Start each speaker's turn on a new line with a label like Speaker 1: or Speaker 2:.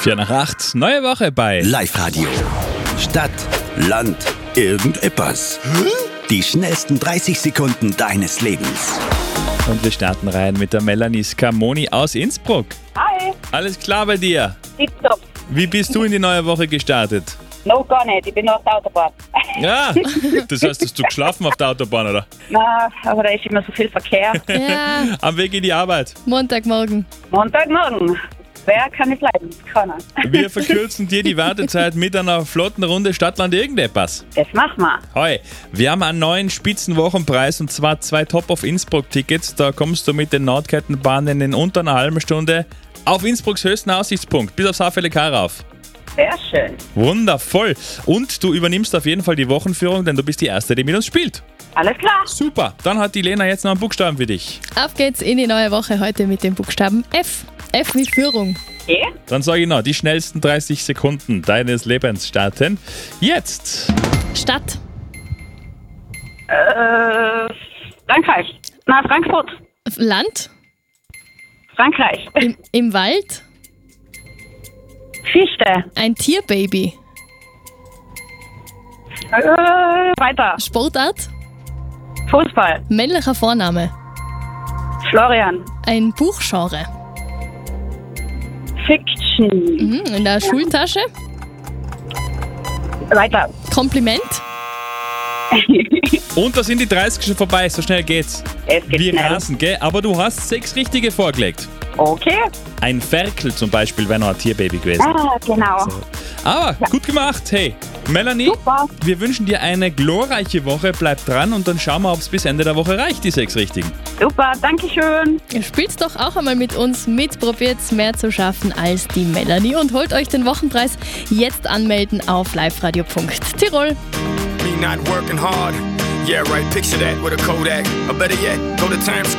Speaker 1: 7:04, neue Woche bei
Speaker 2: Live-Radio. Stadt, Land, irgendetwas. Die schnellsten 30 Sekunden deines Lebens.
Speaker 1: Und wir starten rein mit der Melanie Scamoni aus Innsbruck.
Speaker 3: Hi,
Speaker 1: Alles klar bei dir?
Speaker 3: tipptopp.
Speaker 1: Wie bist du in die neue Woche gestartet?
Speaker 3: No, gar nicht, ich bin noch auf der Autobahn.
Speaker 1: Ja, das heißt, hast du geschlafen auf der Autobahn, oder?
Speaker 3: Na, aber da ist immer so viel Verkehr.
Speaker 4: Ja,
Speaker 1: Am Weg in die Arbeit.
Speaker 4: Montagmorgen.
Speaker 3: Montagmorgen. Wer kann nicht leiden? Keiner.
Speaker 1: Wir verkürzen dir die Wartezeit mit einer flotten Runde Stadtland irgendetwas.
Speaker 3: Das machen wir.
Speaker 1: Hoi, wir haben einen neuen Spitzenwochenpreis und zwar 2 Top-of-Innsbruck-Tickets. Da kommst du mit den Nordkettenbahnen in unter einer halben Stunde auf Innsbrucks höchsten Aussichtspunkt, bis aufs HFLK rauf.
Speaker 3: Sehr schön.
Speaker 1: Wundervoll. Und du übernimmst auf jeden Fall die Wochenführung, denn du bist die Erste, die mit uns spielt.
Speaker 3: Alles klar.
Speaker 1: Super, dann hat die Lena jetzt noch einen Buchstaben für dich.
Speaker 4: Auf geht's in die neue Woche heute mit dem Buchstaben F. F wie Führung.
Speaker 3: Okay.
Speaker 1: Dann sage ich noch, die schnellsten 30 Sekunden deines Lebens starten jetzt.
Speaker 4: Stadt.
Speaker 3: Frankreich. Na, Frankfurt.
Speaker 4: Land.
Speaker 3: Frankreich.
Speaker 4: Im Wald.
Speaker 3: Fichte.
Speaker 4: Ein Tierbaby.
Speaker 3: Weiter.
Speaker 4: Sportart.
Speaker 3: Fußball.
Speaker 4: Männlicher Vorname.
Speaker 3: Florian.
Speaker 4: Ein Buchgenre.
Speaker 3: Fiction.
Speaker 4: In der Schultasche.
Speaker 3: Weiter.
Speaker 4: Kompliment.
Speaker 1: Und da sind die 30 schon vorbei, so schnell geht's.
Speaker 3: Es geht
Speaker 1: Wir
Speaker 3: schnell.
Speaker 1: rasen, gell? Aber du hast 6 richtige vorgelegt.
Speaker 3: Okay.
Speaker 1: Ein Ferkel zum Beispiel wäre noch ein Tierbaby gewesen.
Speaker 3: Ah, genau.
Speaker 1: Aber gut gemacht, hey. Melanie,
Speaker 3: Super.
Speaker 1: wir wünschen dir eine glorreiche Woche. Bleib dran und dann schauen wir, ob es bis Ende der Woche reicht, die 6 richtigen.
Speaker 3: Super, danke schön.
Speaker 4: Ihr spielt's doch auch einmal mit uns mit, probiert's mehr zu schaffen als die Melanie und holt euch den Wochenpreis. Jetzt anmelden auf liveradio.tirol.
Speaker 5: Me not working hard. Yeah, right, picture that with a Kodak. Or better yet, go to Times